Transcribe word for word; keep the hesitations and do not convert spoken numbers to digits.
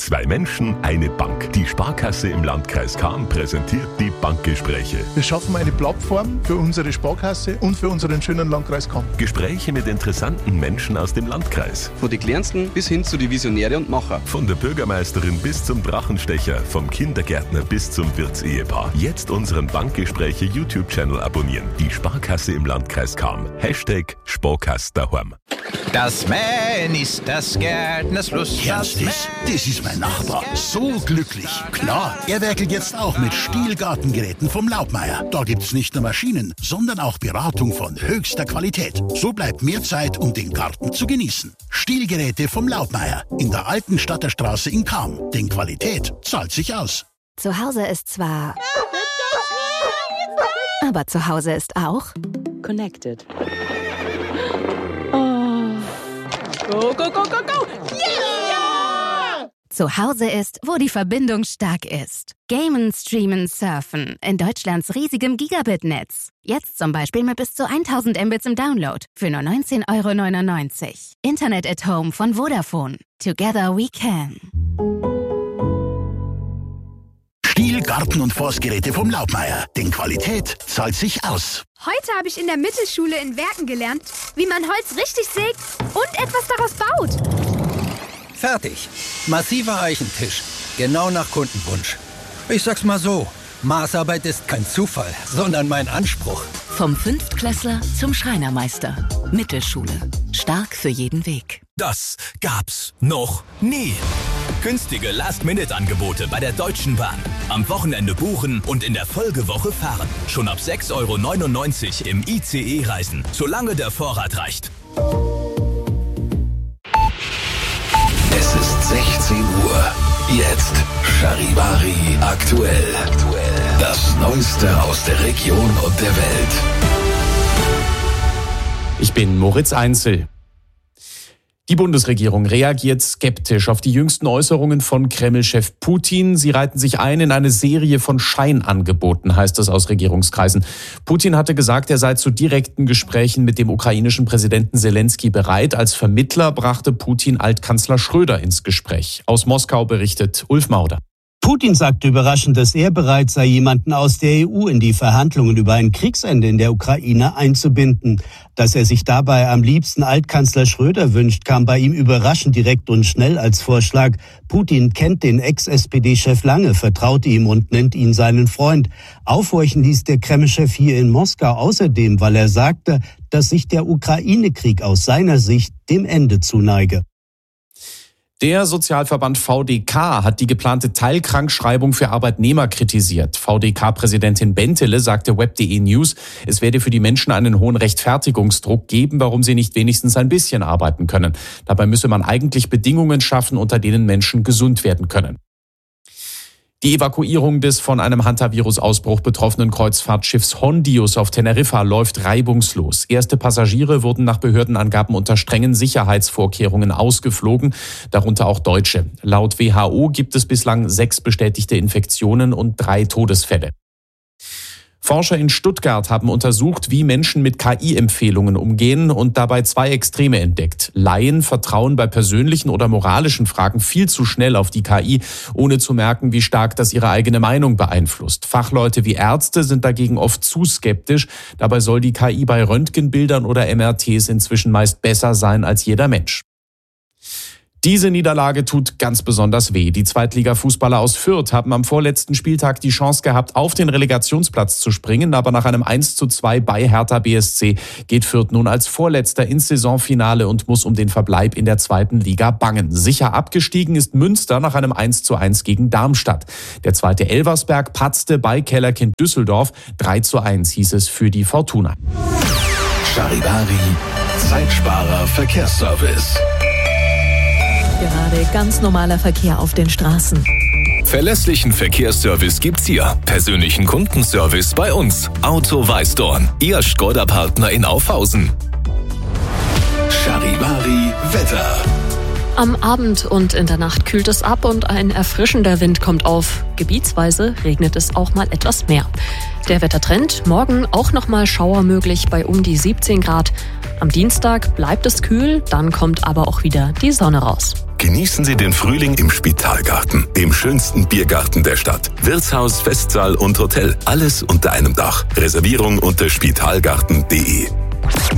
Zwei Menschen, eine Bank. Die Sparkasse im Landkreis Cham präsentiert die Bankgespräche. Wir schaffen eine Plattform für unsere Sparkasse und für unseren schönen Landkreis Cham. Gespräche mit interessanten Menschen aus dem Landkreis. Von den Kleinsten bis hin zu den Visionäre und Macher. Von der Bürgermeisterin bis zum Drachenstecher, vom Kindergärtner bis zum Wirtsehepaar. Jetzt unseren Bankgespräche YouTube-Channel abonnieren. Die Sparkasse im Landkreis Cham. Hashtag Sparkasse daheim. Das Mähen ist das Gärtnerslust. Kennst du das? Das ist mein Nachbar. So glücklich. Klar, er werkelt jetzt auch mit Stihl-Gartengeräten vom Laubmeier. Da gibt's nicht nur Maschinen, sondern auch Beratung von höchster Qualität. So bleibt mehr Zeit, um den Garten zu genießen. Stihlgeräte vom Laubmeier in der alten Stadterstraße in Cham. Denn Qualität zahlt sich aus. Zu Hause ist zwar... aber zu Hause ist auch... Connected. Oh. Go, go, go, go, go! Yeah! Zu Hause ist, wo die Verbindung stark ist. Gamen, streamen, surfen. In Deutschlands riesigem Gigabit-Netz. Jetzt zum Beispiel mit bis zu tausend Mbits im Download. Für nur neunzehn Euro neunundneunzig. Internet at Home von Vodafone. Together we can. Stihl, Garten- und Forstgeräte vom Laubmeier. Denn Qualität zahlt sich aus. Heute habe ich in der Mittelschule in Werken gelernt, wie man Holz richtig sägt und etwas daraus baut. Fertig. Massiver Eichentisch. Genau nach Kundenwunsch. Ich sag's mal so, Maßarbeit ist kein Zufall, sondern mein Anspruch. Vom Fünftklässler zum Schreinermeister. Mittelschule. Stark für jeden Weg. Das gab's noch nie. Günstige Last-Minute-Angebote bei der Deutschen Bahn. Am Wochenende buchen und in der Folgewoche fahren. Schon ab sechs Euro neunundneunzig im I C E reisen, solange der Vorrat reicht. Es ist sechzehn Uhr. Jetzt Charivari aktuell. Das Neueste aus der Region und der Welt. Ich bin Moritz Einzel. Die Bundesregierung reagiert skeptisch auf die jüngsten Äußerungen von Kreml-Chef Putin. Sie reihten sich ein in eine Serie von Scheinangeboten, heißt es aus Regierungskreisen. Putin hatte gesagt, er sei zu direkten Gesprächen mit dem ukrainischen Präsidenten Selensky bereit. Als Vermittler brachte Putin Altkanzler Schröder ins Gespräch. Aus Moskau berichtet Ulf Mauder. Putin sagte überraschend, dass er bereit sei, jemanden aus der E U in die Verhandlungen über ein Kriegsende in der Ukraine einzubinden. Dass er sich dabei am liebsten Altkanzler Schröder wünscht, kam bei ihm überraschend direkt und schnell als Vorschlag. Putin kennt den Ex-S P D-Chef lange, vertraut ihm und nennt ihn seinen Freund. Aufhorchen ließ der Kreml-Chef hier in Moskau außerdem, weil er sagte, dass sich der Ukraine-Krieg aus seiner Sicht dem Ende zuneige. Der Sozialverband V D K hat die geplante Teilkrankschreibung für Arbeitnehmer kritisiert. V D K-Präsidentin Bentele sagte web punkt de News, es werde für die Menschen einen hohen Rechtfertigungsdruck geben, warum sie nicht wenigstens ein bisschen arbeiten können. Dabei müsse man eigentlich Bedingungen schaffen, unter denen Menschen gesund werden können. Die Evakuierung des von einem Hantavirus-Ausbruch betroffenen Kreuzfahrtschiffs Hondius auf Teneriffa läuft reibungslos. Erste Passagiere wurden nach Behördenangaben unter strengen Sicherheitsvorkehrungen ausgeflogen, darunter auch Deutsche. Laut W H O gibt es bislang sechs bestätigte Infektionen und drei Todesfälle. Forscher in Stuttgart haben untersucht, wie Menschen mit K I-Empfehlungen umgehen und dabei zwei Extreme entdeckt. Laien vertrauen bei persönlichen oder moralischen Fragen viel zu schnell auf die K I, ohne zu merken, wie stark das ihre eigene Meinung beeinflusst. Fachleute wie Ärzte sind dagegen oft zu skeptisch. Dabei soll die K I bei Röntgenbildern oder M R Ts inzwischen meist besser sein als jeder Mensch. Diese Niederlage tut ganz besonders weh. Die Zweitliga-Fußballer aus Fürth haben am vorletzten Spieltag die Chance gehabt, auf den Relegationsplatz zu springen. Aber nach einem eins zu zwei bei Hertha B S C geht Fürth nun als Vorletzter ins Saisonfinale und muss um den Verbleib in der zweiten Liga bangen. Sicher abgestiegen ist Münster nach einem eins zu eins gegen Darmstadt. Der zweite Elversberg patzte bei Kellerkind Düsseldorf. drei zu eins hieß es für die Fortuna. Charivari, Zeitsparer Verkehrsservice. Gerade ganz normaler Verkehr auf den Straßen. Verlässlichen Verkehrsservice gibt's hier. Persönlichen Kundenservice bei uns. Auto Weißdorn, Ihr Skoda-Partner in Aufhausen. Charivari Wetter. Am Abend und in der Nacht kühlt es ab und ein erfrischender Wind kommt auf. Gebietsweise regnet es auch mal etwas mehr. Der Wettertrend, morgen auch nochmal Schauer möglich bei um die siebzehn Grad. Am Dienstag bleibt es kühl, dann kommt aber auch wieder die Sonne raus. Genießen Sie den Frühling im Spitalgarten, dem schönsten Biergarten der Stadt. Wirtshaus, Festsaal und Hotel, alles unter einem Dach. Reservierung unter spitalgarten punkt de.